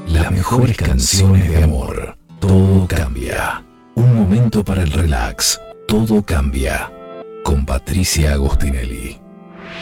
Las mejores canciones de amor. Todo cambia. Un momento para el relax. Todo cambia. Con Patricia Agostinelli.